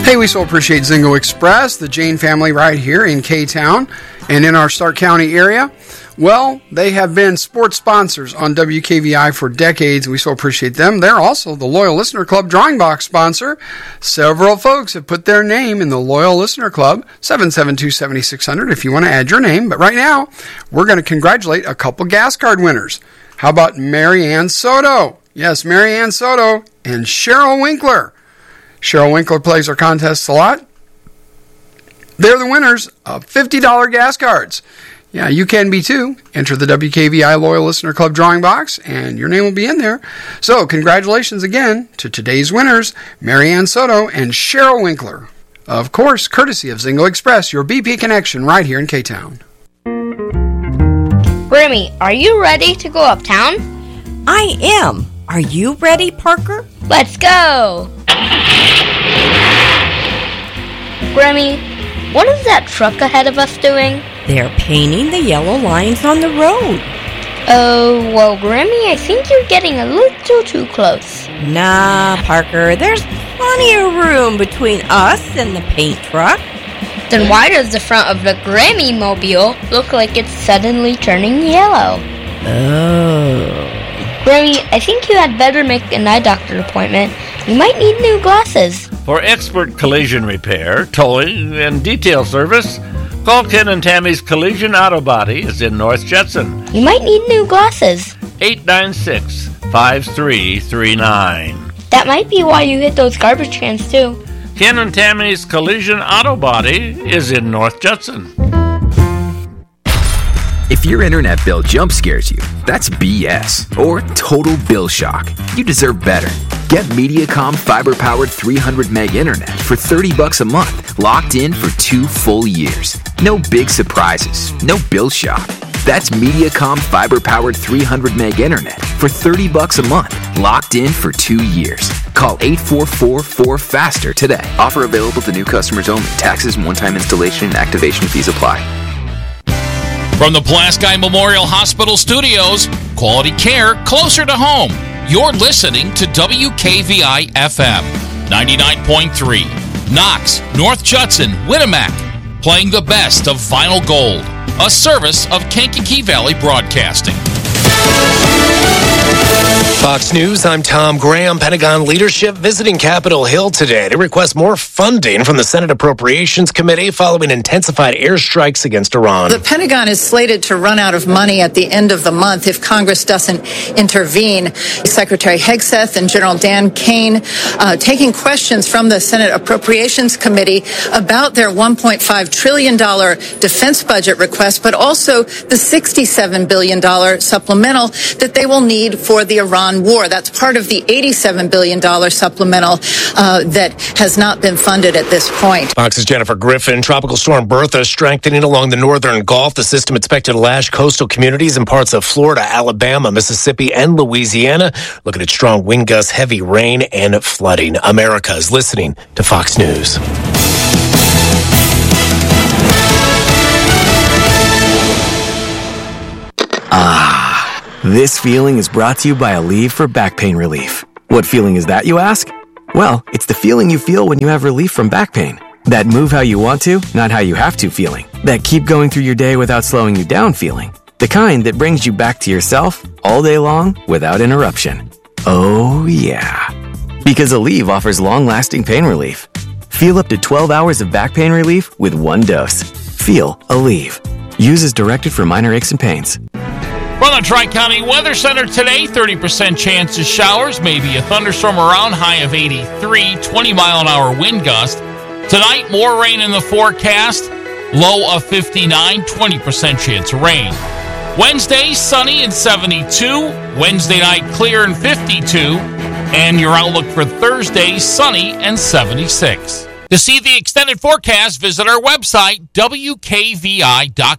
Hey, we so appreciate Zingo Express, the Jane family right here in K-Town and in our Stark County area. Well, they have been sports sponsors on WKVI for decades. We so appreciate them. They're also the Loyal Listener Club Drawing Box sponsor. Several folks have put their name in the Loyal Listener Club, 772-7600 if you want to add your name. But right now, we're going to congratulate a couple gas card winners. How about Mary Ann Soto? Yes, Mary Ann Soto and Cheryl Winkler. Cheryl Winkler plays our contests a lot. They're the winners of $50 gas cards. Yeah, you can be too. Enter the WKVI Loyal Listener Club drawing box, and your name will be in there. So, congratulations again to today's winners, Mary Ann Soto and Cheryl Winkler. Of course, courtesy of Zingo Express, your BP connection right here in K-Town. Grammy, are you ready to go uptown? I am. Are you ready, Parker? Let's go! Grammy, what is that truck ahead of us doing? They're painting the yellow lines on the road. Oh, well, Grammy, I think you're getting a little too close. Nah, Parker, there's plenty of room between us and the paint truck. Then why does the front of the Grammy mobile look like it's suddenly turning yellow? Oh. Grammy, I think you had better make an eye doctor appointment. You might need new glasses. For expert collision repair, towing, and detail service, call Ken and Tammy's Collision Auto Body is in North Judson. You might need new glasses. 896-5339. That might be why you hit those garbage cans, too. Ken and Tammy's Collision Auto Body is in North Judson. If your internet bill jump scares you, that's BS or total bill shock. You deserve better. Get Mediacom fiber-powered 300 meg internet for $30 a month, locked in for 2 full years. No big surprises, no bill shock. That's Mediacom fiber-powered 300 meg internet for $30 a month, locked in for 2 years. Call 844-4FASTER today. Offer available to new customers only. Taxes and one-time installation and activation fees apply. From the Pulaski Memorial Hospital Studios, quality care closer to home. You're listening to WKVI FM 99.3. Knox, North Judson, Winnemac, playing the best of Vinyl Gold, a service of Kankakee Valley Broadcasting. Fox News, I'm Tom Graham. Pentagon leadership visiting Capitol Hill today to request more funding from the Senate Appropriations Committee following intensified airstrikes against Iran. The Pentagon is slated to run out of money at the end of the month if Congress doesn't intervene. Secretary Hegseth and General Dan Kane taking questions from the Senate Appropriations Committee about their $1.5 trillion defense budget request, but also the $67 billion supplemental that they will need for the Iran war. That's part of the $87 billion supplemental that has not been funded at this point. Fox's Jennifer Griffin. Tropical storm Bertha strengthening along the northern Gulf. The system expected to lash coastal communities in parts of Florida, Alabama, Mississippi, and Louisiana. Looking at strong wind gusts, heavy rain, and flooding. America is listening to Fox News. This feeling is brought to you by Aleve for back pain relief. What feeling is that, you ask? Well, it's the feeling you feel when you have relief from back pain. That move how you want to, not how you have to feeling. That keep going through your day without slowing you down feeling. The kind that brings you back to yourself all day long without interruption. Oh yeah. Because Aleve offers long-lasting pain relief. Feel up to 12 hours of back pain relief with one dose. Feel Aleve. Use as directed for minor aches and pains. From the Tri-County Weather Center today, 30% chance of showers, maybe a thunderstorm around, high of 83, 20-mile-an-hour wind gust. Tonight, more rain in the forecast, low of 59, 20% chance of rain. Wednesday, sunny and 72. Wednesday night, clear and 52. And your outlook for Thursday, sunny and 76. To see the extended forecast, visit our website, WKVI.com.